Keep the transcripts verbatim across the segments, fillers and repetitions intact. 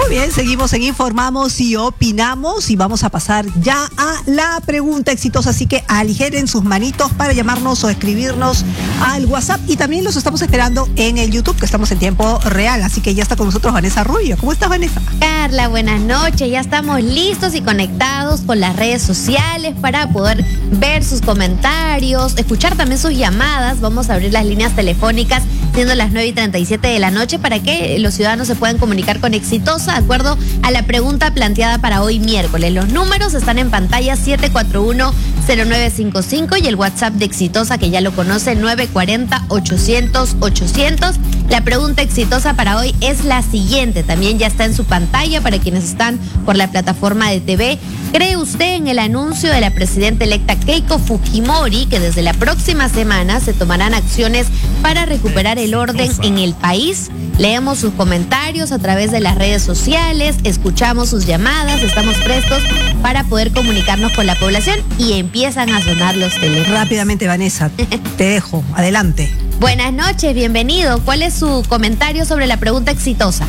bien, seguimos en Informamos y Opinamos y vamos a pasar ya a la pregunta exitosa, así que aligeren sus manitos para llamarnos o escribirnos al WhatsApp y también los estamos esperando en el YouTube, que estamos en tiempo real, así que ya está con nosotros Vanessa Rubio. ¿Cómo estás, Vanessa? Carla, buenas noches, ya estamos listos y conectados con las redes sociales para poder ver sus comentarios, escuchar también sus llamadas. Vamos a abrir las líneas telefónicas siendo las nueve y treinta y siete de la noche para que los ciudadanos se puedan comunicar con Exitosa de acuerdo a la pregunta planteada para hoy miércoles. Los números están en pantalla: siete cuatro uno, cero nueve cinco cinco y el WhatsApp de Exitosa, que ya lo conoce, nueve cuatro cero, ochocientos, ochocientos. La pregunta exitosa para hoy es la siguiente, también ya está en su pantalla para quienes están por la plataforma de T V. ¿Cree usted en el anuncio de la presidenta electa Keiko Fujimori que desde la próxima semana se tomarán acciones para recuperar el orden en el país? Leemos sus comentarios a través de las redes sociales, escuchamos sus llamadas, estamos prestos para poder comunicarnos con la población y empiezan a sonar los teléfonos. Rápidamente, Vanessa, te dejo, adelante. Buenas noches, bienvenido. ¿Cuál es su comentario sobre la pregunta exitosa?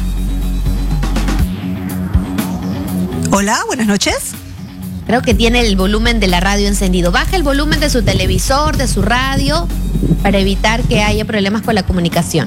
Hola, buenas noches. Creo que tiene el volumen de la radio encendido. Baja el volumen de su televisor, de su radio, para evitar que haya problemas con la comunicación.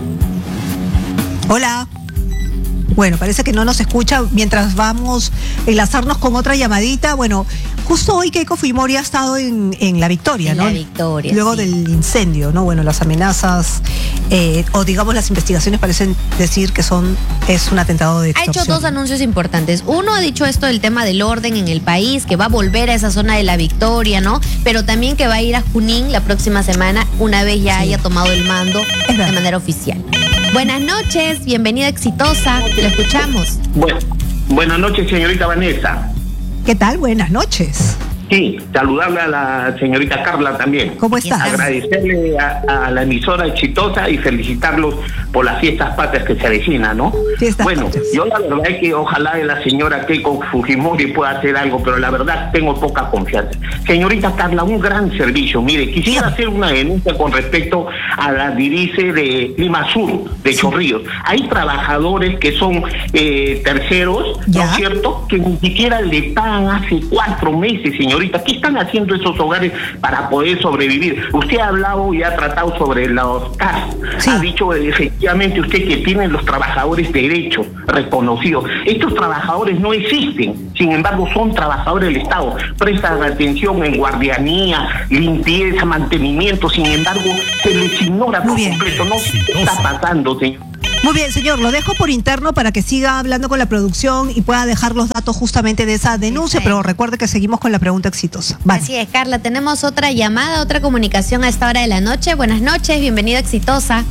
Hola. Bueno, parece que no nos escucha mientras vamos a enlazarnos con otra llamadita. Bueno, justo hoy Keiko Fujimori ha estado en, en La Victoria, en ¿no? La Victoria, luego sí. del incendio, ¿no? Bueno, las amenazas, eh, o digamos las investigaciones parecen decir que son es un atentado de extorsión. Ha hecho dos anuncios importantes. Uno ha dicho esto del tema del orden en el país, que va a volver a esa zona de La Victoria, ¿no? Pero también que va a ir a Junín la próxima semana, una vez ya sí. haya tomado el mando de manera oficial. Buenas noches, bienvenida Exitosa, te lo escuchamos. Bueno, buenas noches, señorita Vanessa. ¿Qué tal? Buenas noches. Sí, saludarle a la señorita Carla también. ¿Cómo estás? Agradecerle a, a la emisora Exitosa y felicitarlos por las fiestas patrias que se avecinan, ¿no? Fiestas bueno, patrias. Yo la verdad es que ojalá la señora Keiko Fujimori pueda hacer algo, pero la verdad tengo poca confianza. Señorita Carla, un gran servicio. Mire, quisiera sí. hacer una denuncia con respecto a la dirice de Lima Sur, de sí. Chorrillos. Hay trabajadores que son eh, terceros, ¿ya? ¿No es cierto?, que ni siquiera le pagan hace cuatro meses, señorita. ¿Qué están haciendo esos hogares para poder sobrevivir? Usted ha hablado y ha tratado sobre los C A S. Sí. Ha dicho efectivamente usted que tienen los trabajadores derechos reconocidos. Estos trabajadores no existen, sin embargo son trabajadores del Estado. Prestan atención en guardianía, limpieza, mantenimiento, sin embargo se les ignora por completo. No sé qué está pasando, señor. Muy bien, señor, lo dejo por interno para que siga hablando con la producción y pueda dejar los datos justamente de esa denuncia, sí, pero recuerde que seguimos con la pregunta exitosa. Vale. Así es, Carla, tenemos otra llamada, otra comunicación a esta hora de la noche. Buenas noches, bienvenida Exitosa.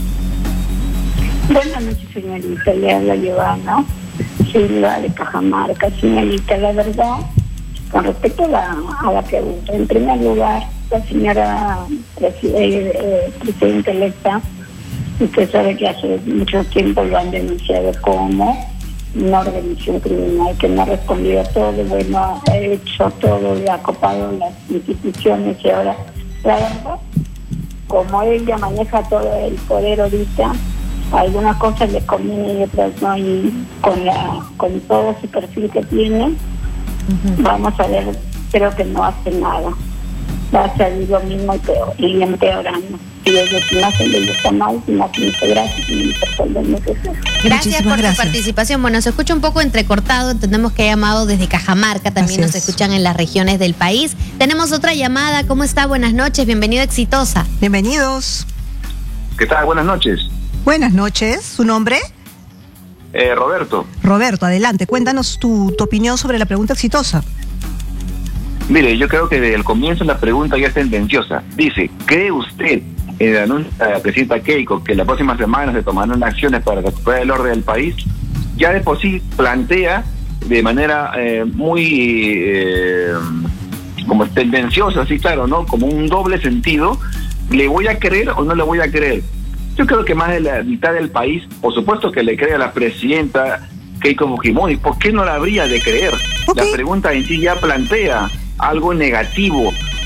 Buenas noches, señorita, le habla Giovanna, Silva de Cajamarca. Señorita, la verdad, con respecto a la, a la pregunta, en primer lugar, la señora presidente, eh, presidenta electa, usted sabe que hace mucho tiempo lo han denunciado como una organización criminal que no ha respondido a todo, bueno, ha hecho todo, le ha copado las instituciones y ahora, la verdad, como ella maneja todo el poder ahorita, algunas cosas le conviene y otras no, y con, la, con todo ese perfil que tiene, uh-huh. vamos a ver, creo que no hace nada. Va a salir lo mismo y, peor, y empeorando. Y desde que más el de está mal, y más muchas gracias y Gracias por gracias. su participación. Bueno, se escucha un poco entrecortado, entendemos que ha llamado desde Cajamarca, también Así nos es. escuchan en las regiones del país. Tenemos otra llamada, ¿cómo está? Buenas noches, bienvenido Exitosa. Bienvenidos. ¿Qué tal? Buenas noches. Buenas noches, ¿su nombre? Eh, Roberto. Roberto, adelante, cuéntanos tu, tu opinión sobre la pregunta exitosa. Mire, yo creo que desde el comienzo la pregunta ya es tendenciosa. Dice, ¿cree usted en el anuncio de la presidenta Keiko que la próxima semana se tomarán acciones para recuperar el orden del país? Ya de por sí plantea de manera eh, muy eh, como tendenciosa, sí, claro, ¿no? Como un doble sentido. ¿Le voy a creer o no le voy a creer? Yo creo que más de la mitad del país, por supuesto que le cree a la presidenta Keiko Fujimori. ¿Por qué no la habría de creer? Okay. La pregunta en sí ya plantea algo negativo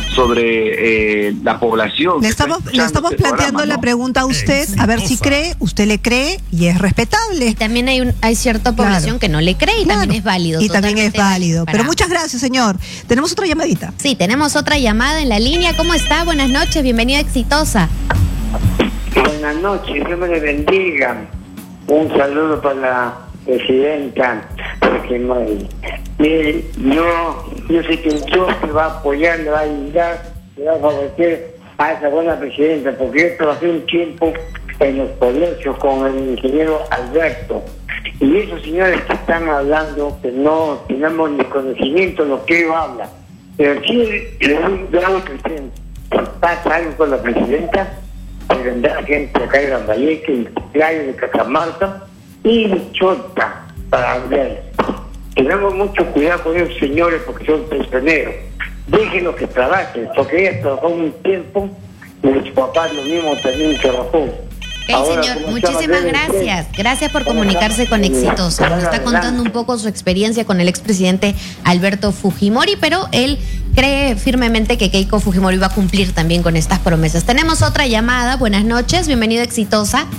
sobre eh, la población. Le estamos, le estamos este planteando programa, la ¿no? pregunta a usted, Exitosa. A ver si cree, usted le cree y es respetable. Y también hay un, hay cierta población claro. que no le cree y claro. también es válido. Y también es válido. Para... Pero muchas gracias, señor. Tenemos otra llamadita. Sí, tenemos otra llamada en la línea. ¿Cómo está? Buenas noches, bienvenida Exitosa. Buenas noches, Dios me le bendiga. Un saludo para la presidenta. Mire, yo, yo sé que yo que va a apoyar, le va a ayudar, le va a favorecer a esa buena presidenta, porque yo trabajé un tiempo en los colegios con el ingeniero Alberto. Y esos señores que están hablando, que no tenemos ni conocimiento de lo que ellos hablan. Pero sí, le hago que pasa algo con la presidenta, que vendrá gente acá de Lambayeque, y Playa de Cajamarca y Chota para hablar. Tenemos mucho cuidado con esos señores porque son prisioneros. Déjenlos que trabajen, porque ella trabajó un tiempo y mis papás lo mismo también trabajó. Hey, Ahora, señor, muchísimas gracias. Gracias por comunicarse con Exitosa. Nos está contando un poco su experiencia con el expresidente Alberto Fujimori, pero él cree firmemente que Keiko Fujimori va a cumplir también con estas promesas. Tenemos otra llamada. Buenas noches, bienvenido Exitosa.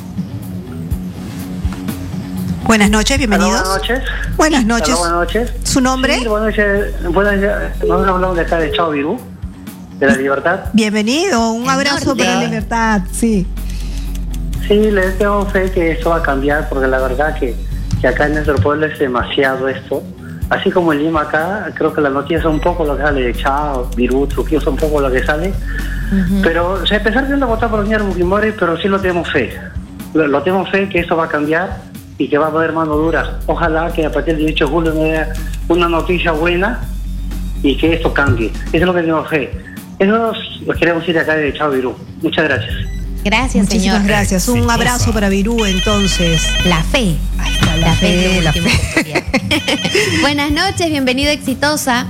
Buenas noches, bienvenidos. Hola, buenas noches. Buenas noches. Hola, buenas noches. ¿Su nombre? Sí, buenas noches. Buenas noches. Nosotros hablamos de acá de Chao Virú, de La Libertad. Bienvenido, un abrazo para La Libertad, sí. Sí, les tengo fe que esto va a cambiar, porque la verdad que, que acá en nuestro pueblo es demasiado esto. Así como en Lima acá, creo que las noticias son un poco lo que sale de Chao, Virú, Trujillo, son un poco lo que sale. Uh-huh. Pero, o sea, a pesar de no votar por el señor Fujimori, pero sí lo tenemos fe. Lo, lo tenemos fe que esto va a cambiar y que va a haber mano dura. Ojalá que a partir del dieciocho de julio me dé una noticia buena y que esto cambie. Eso es lo que tenemos fe. Eso lo queremos decir acá de Chao Virú. Muchas gracias. Gracias, Muchísimas señor. gracias. Un abrazo para Virú, entonces. La fe. Ahí está, la, la fe, fe la fe. Buenas noches, bienvenido Exitosa.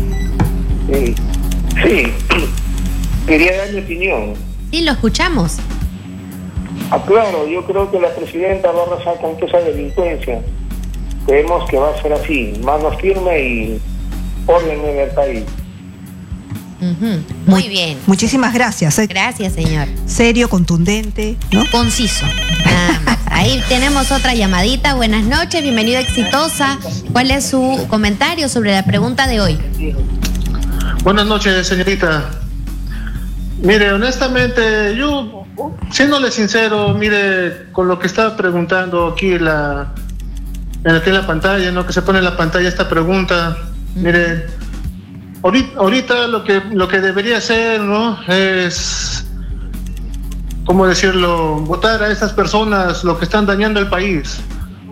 Sí. sí. Quería dar mi opinión. Sí, lo escuchamos. Ah, claro, yo creo que la presidenta va a arrasar con toda esa delincuencia. Creemos que va a ser así, mano firme y orden en el país. Uh-huh. Muy bien. Muchísimas gracias. ¿eh? Gracias, señor. Serio, contundente, ¿no? Conciso. Nada más. Ahí tenemos otra llamadita. Buenas noches, bienvenido Exitosa. ¿Cuál es su comentario sobre la pregunta de hoy? Buenas noches, señorita. Mire, honestamente, yo, siéndole sincero, mire, con lo que estaba preguntando aquí en la, aquí en la pantalla, ¿no? Que se pone en la pantalla esta pregunta, uh-huh. Mire, ahorita, ahorita lo que lo que debería hacer, ¿no? Es, ¿cómo decirlo? Votar a esas personas, lo que están dañando el país,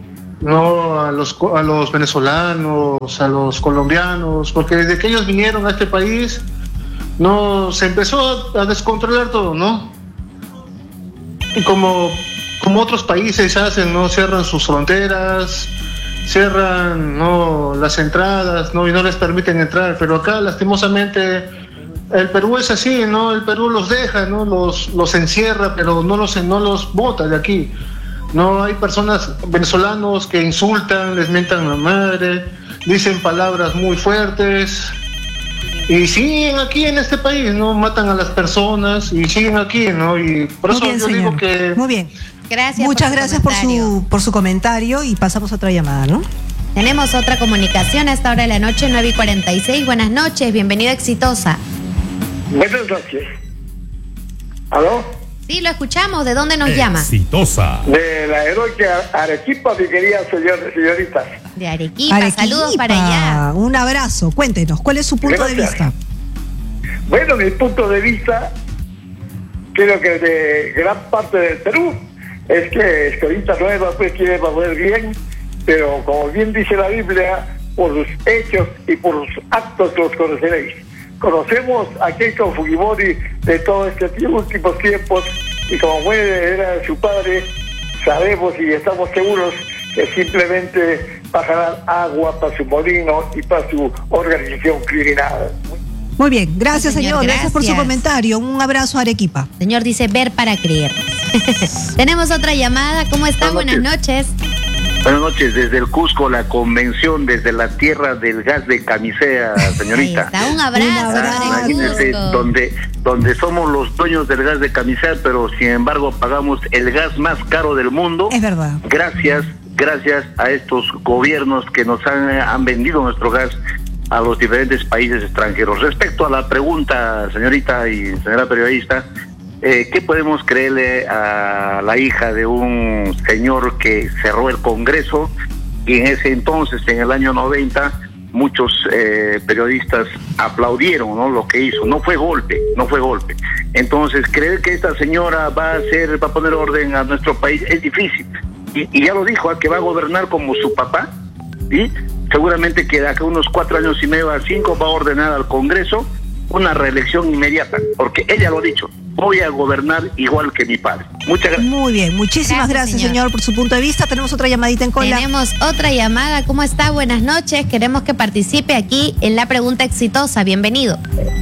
no a los a los venezolanos, a los colombianos, porque desde que ellos vinieron a este país, no, se empezó a descontrolar todo, ¿no? Y como, como otros países hacen, ¿no? Cierran sus fronteras, cierran, ¿no? Las entradas, ¿no? Y no les permiten entrar. Pero acá, lastimosamente, el Perú es así, ¿no? El Perú los deja, ¿no? Los, los encierra, pero no los, no los bota de aquí. No hay personas venezolanos que insultan, les mientan la madre, dicen palabras muy fuertes. Y siguen aquí en este país, ¿no? Matan a las personas y siguen aquí, ¿no? Y por eso yo digo que... Muy bien. Gracias. Muchas por gracias por su, por su comentario y pasamos a otra llamada, ¿no? Tenemos otra comunicación a esta hora de la noche, nueve y cuarenta y seis. Buenas noches, bienvenido Exitosa. Buenas noches. ¿Aló? Sí, lo escuchamos. ¿De dónde nos llama? Exitosa. De la heroica Arequipa, mi querida señor, señorita. De Arequipa. Arequipa, saludos para allá. Un abrazo, cuéntenos, ¿cuál es su punto Gracias. de vista? Bueno, mi punto de vista, creo que de gran parte del Perú, es que Escolita Nueva pues quiere mover bien, pero como bien dice la Biblia, por sus hechos y por sus actos los conoceréis. Conocemos a Keiko Fujimori de todos estos últimos tiempos y como muere era su padre, sabemos y estamos seguros que simplemente bajarán agua para su molino y para su organización criminal. Muy bien, gracias sí, señor, señor, gracias. gracias por su comentario, un abrazo a Arequipa. Señor dice ver para creer. Tenemos otra llamada, ¿cómo está? Buenas noches. Buenas noches, desde el Cusco, la convención, desde la tierra del gas de Camisea, señorita. Ahí está, un abrazo. Un abrazo. Imagínense, donde, donde somos los dueños del gas de Camisea, pero sin embargo pagamos el gas más caro del mundo. Es verdad. Gracias, gracias a estos gobiernos que nos han, han vendido nuestro gas a los diferentes países extranjeros. Respecto a la pregunta, señorita y señora periodista, Eh, ¿qué podemos creerle a la hija de un señor que cerró el Congreso y en ese entonces, en el año noventa, muchos eh, periodistas aplaudieron, ¿no?, lo que hizo? No fue golpe, no fue golpe. Entonces, creer que esta señora va a hacer, va a poner orden a nuestro país es difícil. Y, y ya lo dijo, ¿eh?, que va a gobernar como su papá, ¿sí? Seguramente que de acá unos cuatro años y medio a cinco va a ordenar al Congreso una reelección inmediata, porque ella lo ha dicho: voy a gobernar igual que mi padre. Muchas gracias. Muy bien, muchísimas gracias, gracias señor. señor, por su punto de vista. Tenemos otra llamadita en cola. Tenemos otra llamada. ¿Cómo está? Buenas noches. Queremos que participe aquí en la pregunta exitosa. Bienvenido.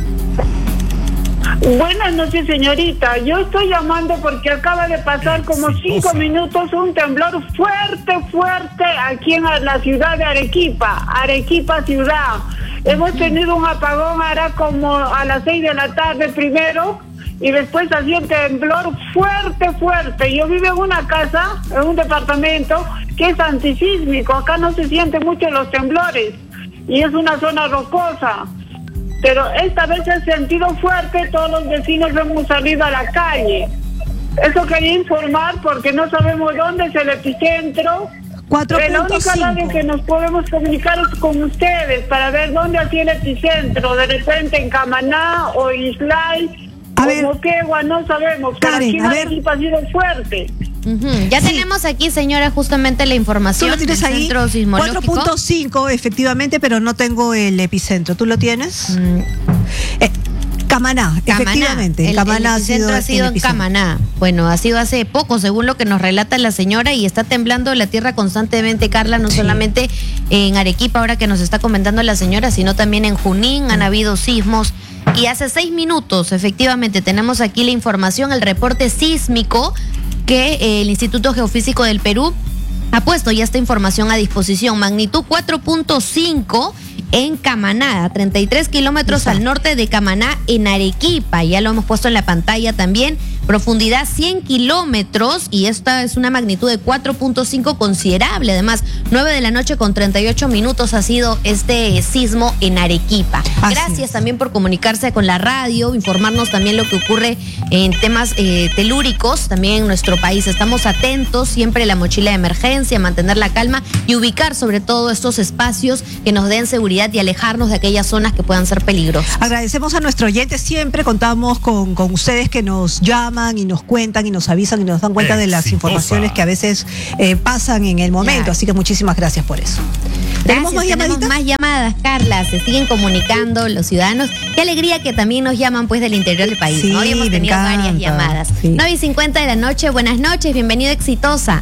Buenas noches, señorita. Yo estoy llamando porque acaba de pasar como cinco minutos un temblor fuerte, fuerte aquí en la ciudad de Arequipa, Arequipa ciudad. Hemos tenido un apagón ahora como a las seis de la tarde primero, y después hacía un temblor fuerte, fuerte. Yo vivo en una casa, en un departamento que es antisísmico. Acá no se sienten mucho los temblores y es una zona rocosa. Pero esta vez se ha sentido fuerte, todos los vecinos hemos salido a la calle. Eso quería informar porque no sabemos dónde es el epicentro. cuatro punto cinco. La única radio que nos podemos comunicar es con ustedes para ver dónde hacía el epicentro. De repente en Camaná o Islay. A ver, Moquegua, no sabemos, pero Karen, aquí a ver. ha sido fuerte. Uh-huh. Ya sí. Tenemos aquí, señora, justamente la información. ¿Tú lo tienes ahí? Centro sismológico. cuatro punto cinco, efectivamente, pero no tengo el epicentro. ¿Tú lo tienes? Mm. Eh, Camaná, Camaná, efectivamente. El, Camaná el epicentro ha sido, ha sido en Camaná. Bueno, ha sido hace poco, según lo que nos relata la señora, y está temblando la tierra constantemente, Carla, no sí. solamente en Arequipa, ahora que nos está comentando la señora, sino también en Junín, sí. han habido sismos. Y hace seis minutos, efectivamente, tenemos aquí la información, el reporte sísmico que eh, el Instituto Geofísico del Perú ha puesto ya esta información a disposición. Magnitud cuatro punto cinco en Camaná, treinta y tres kilómetros al norte de Camaná, en Arequipa. Ya lo hemos puesto en la pantalla también. Profundidad cien kilómetros, y esta es una magnitud de cuatro punto cinco considerable. Además, nueve de la noche con treinta y ocho minutos ha sido este sismo en Arequipa. Así Gracias es. también por comunicarse con la radio, informarnos también lo que ocurre en temas eh, telúricos también en nuestro país. Estamos atentos, siempre la mochila de emergencia, mantener la calma y ubicar sobre todo estos espacios que nos den seguridad y alejarnos de aquellas zonas que puedan ser peligrosas. Agradecemos a nuestro oyente, siempre contamos con, con ustedes que nos llaman y nos cuentan y nos avisan y nos dan cuenta de las informaciones que a veces eh, pasan en el momento, claro. Así que muchísimas gracias por eso. Gracias, ¿Tenemos más tenemos llamaditas? más llamadas, Carla, se siguen comunicando los ciudadanos. Qué alegría que también nos llaman pues del interior del país, sí, ¿no? Hoy hemos tenido encanta. varias llamadas. Sí. nueve y cincuenta de la noche, buenas noches, bienvenido Exitosa.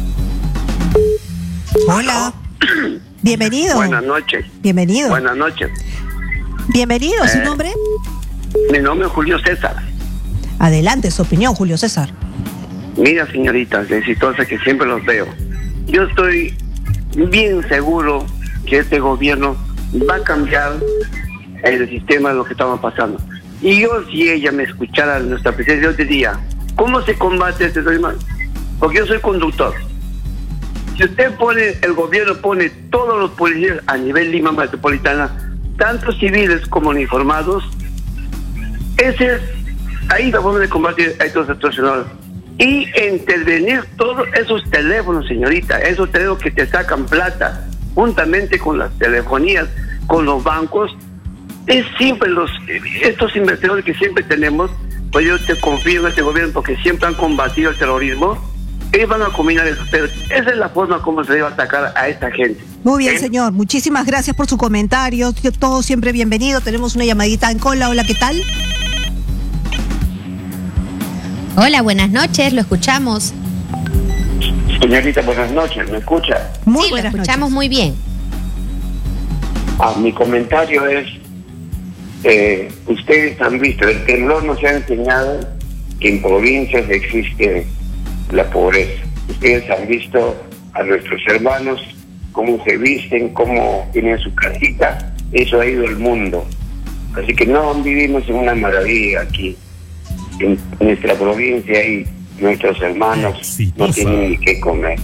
Hola. Bienvenido. Buenas noches. Bienvenido. Buenas noches. Bienvenido, ¿su eh, nombre? Mi nombre es Julio César. Adelante, su opinión, Julio César. Mira, señoritas, exitosa, que siempre los veo. Yo estoy bien seguro que este gobierno va a cambiar el sistema de lo que estamos pasando. Y yo, si ella me escuchara, nuestra presidenta, yo diría, ¿cómo se combate este tema? Porque yo soy conductor. Si usted pone, el gobierno pone todos los policías a nivel Lima Metropolitana, tanto civiles como uniformados, ese es, ahí la forma de combatir a estos extorsionadores. Y intervenir todos esos teléfonos, señorita, esos teléfonos que te sacan plata, juntamente con las telefonías, con los bancos, es siempre los, estos investigadores que siempre tenemos, pues yo te confío en este gobierno porque siempre han combatido el terrorismo. Ellos van a combinar eso, pero esa es la forma como se debe atacar a esta gente. Muy bien, ¿Eh? señor. Muchísimas gracias por su comentario. Todo siempre bienvenido. Tenemos una llamadita en cola. Hola, ¿qué tal? Hola, buenas noches, lo escuchamos. Señorita, buenas noches, ¿me escucha? Muy sí, lo buenas escuchamos noches. muy bien. Ah, mi comentario es, eh, ustedes han visto, el temblor nos ha enseñado que en provincias existe la pobreza. Ustedes han visto a nuestros hermanos, cómo se visten, cómo tienen su casita. Eso ha ido el mundo. Así que no vivimos en una maravilla aquí. En nuestra provincia y nuestros hermanos no tienen ni qué comer.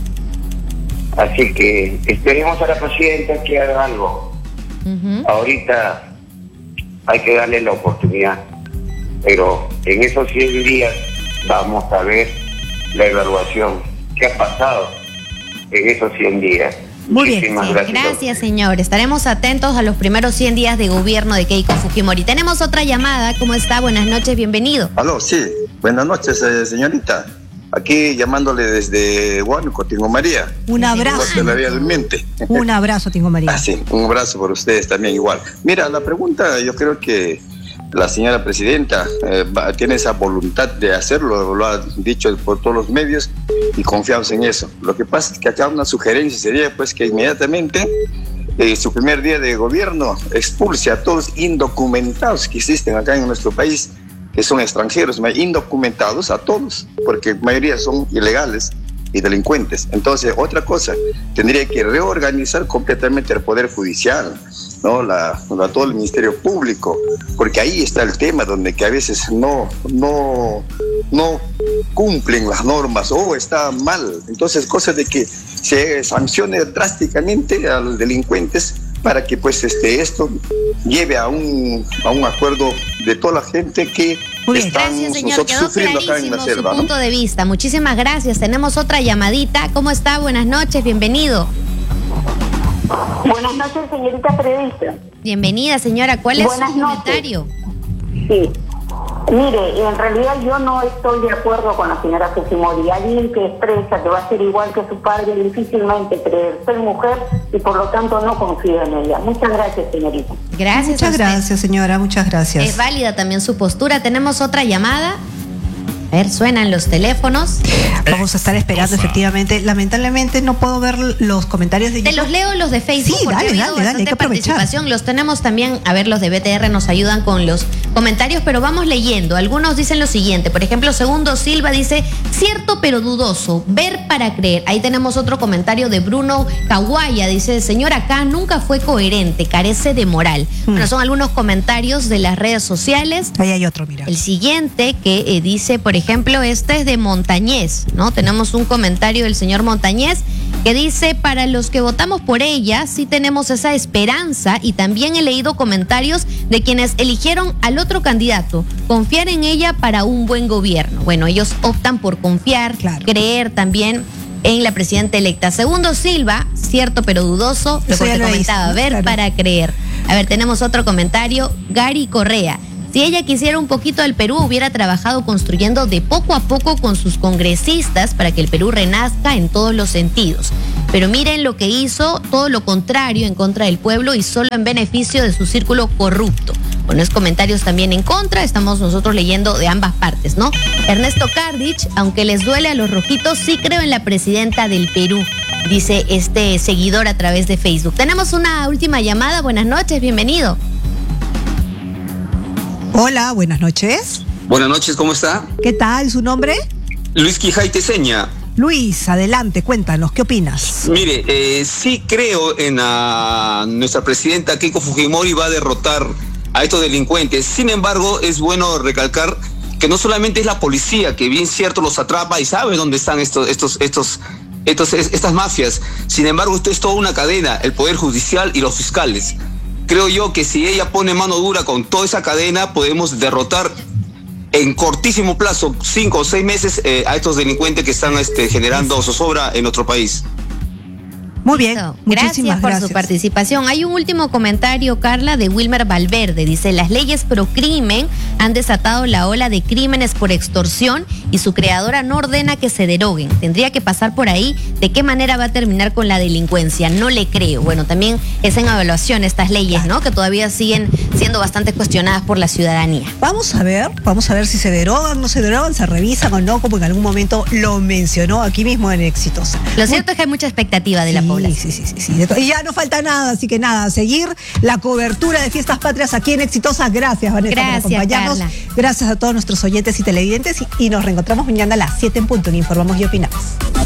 Así que esperemos a la presidenta que haga algo. Uh-huh. Ahorita hay que darle la oportunidad, pero en esos cien días vamos a ver la evaluación. ¿Qué ha pasado en esos cien días? Muy bien, sí, gracias. Gracias, señor. Estaremos atentos a los primeros cien días de gobierno de Keiko Fujimori. Tenemos otra llamada. ¿Cómo está? Buenas noches, bienvenido. Aló, sí. Buenas noches, eh, señorita. Aquí llamándole desde Huánuco, Tingo María. Un abrazo. De la Vía del Miente. Un abrazo, Tingo María. Ah, sí, un abrazo por ustedes también igual. Mira, la pregunta, yo creo que la señora presidenta eh, tiene esa voluntad de hacerlo, lo ha dicho por todos los medios y confiamos en eso. Lo que pasa es que acá una sugerencia sería pues que inmediatamente eh, su primer día de gobierno expulse a todos los indocumentados que existen acá en nuestro país, que son extranjeros, indocumentados a todos, porque la mayoría son ilegales y delincuentes. Entonces, otra cosa, tendría que reorganizar completamente el Poder Judicial, ¿no? La, la, todo el Ministerio Público, porque ahí está el tema donde que a veces no, no, no cumplen las normas o está mal. Entonces, cosas de que se sancione drásticamente a los delincuentes para que pues este esto lleve a un, a un acuerdo de toda la gente que están gracias, señor. Quedó sufriendo acá en la selva. Su punto ¿no? de vista. Muchísimas gracias. Tenemos otra llamadita. ¿Cómo está? Buenas noches, bienvenido. Buenas noches, señorita periodista. Bienvenida, señora. ¿Cuál es Buenas su comentario? Sí. Mire, en realidad yo no estoy de acuerdo con la señora Fujimori. Alguien que expresa que va a ser igual que su padre, difícilmente creer. Soy mujer y por lo tanto no confío en ella. Muchas gracias, señorita. Gracias. Muchas gracias, señora. Muchas gracias. Es válida también su postura. Tenemos otra llamada. A ver, suenan los teléfonos. Vamos a estar esperando, efectivamente. Lamentablemente no puedo ver los comentarios de Te YouTube. los leo los de Facebook. Sí, porque dale, ha habido dale, dale, hay que aprovechar. Participación. Los tenemos también, a ver, los de B T R nos ayudan con los comentarios, pero vamos leyendo. Algunos dicen lo siguiente. Por ejemplo, Segundo Silva dice, cierto pero dudoso, ver para creer. Ahí tenemos otro comentario de Bruno Caguaya. Dice, señor, acá nunca fue coherente, carece de moral. Hmm. Bueno, son algunos comentarios de las redes sociales. Ahí hay otro, mira. El siguiente que eh, dice, por ejemplo, este es de Montañez, ¿no? Tenemos un comentario del señor Montañez que dice, para los que votamos por ella, sí tenemos esa esperanza, y también he leído comentarios de quienes eligieron al otro candidato, confiar en ella para un buen gobierno. Bueno, ellos optan por confiar, claro, creer también en la presidenta electa. Segundo Silva, cierto pero dudoso, lo que te comentaba, ver claro. para creer. A ver, tenemos otro comentario, Gary Correa. Si ella quisiera un poquito del Perú, hubiera trabajado construyendo de poco a poco con sus congresistas para que el Perú renazca en todos los sentidos. Pero miren lo que hizo, todo lo contrario, en contra del pueblo y solo en beneficio de su círculo corrupto. Bueno, es comentarios también en contra, estamos nosotros leyendo de ambas partes, ¿no? Ernesto Cardich, aunque les duele a los rojitos, sí creo en la presidenta del Perú, dice este seguidor a través de Facebook. Tenemos una última llamada, buenas noches, bienvenido. Hola, buenas noches. Buenas noches, ¿cómo está? ¿Qué tal? ¿Su nombre? Luis Quijaite Seña. Luis, adelante, cuéntanos, ¿qué opinas? Mire, eh, sí creo en a nuestra presidenta Keiko Fujimori va a derrotar a estos delincuentes. Sin embargo, es bueno recalcar que no solamente es la policía que bien cierto los atrapa y sabe dónde están estos, estos, estos, estos, estas mafias. Sin embargo, esto es toda una cadena, el Poder Judicial y los fiscales. Creo yo que si ella pone mano dura con toda esa cadena, podemos derrotar en cortísimo plazo, cinco o seis meses, eh, a estos delincuentes que están este, generando zozobra en nuestro país. Muy bien, gracias muchísimas por gracias. su participación. Hay un último comentario, Carla, de Wilmer Valverde. Dice, las leyes pro crimen han desatado la ola de crímenes por extorsión y su creadora no ordena que se deroguen. Tendría que pasar por ahí. ¿De qué manera va a terminar con la delincuencia? No le creo. Bueno, también es en evaluación estas leyes, ¿no? Que todavía siguen siendo bastante cuestionadas por la ciudadanía. Vamos a ver, vamos a ver si se derogan, no se derogan, se revisan o no, como en algún momento lo mencionó aquí mismo en Exitosa. Lo cierto es que hay mucha expectativa de la población. Sí, sí, sí, sí. Y ya no falta nada, así que nada, a seguir la cobertura de Fiestas Patrias aquí en Exitosa. Gracias, Vanessa, Gracias, por acompañarnos. Carla. Gracias a todos nuestros oyentes y televidentes y, y nos reencontramos mañana a las siete en punto en Informamos y Opinamos.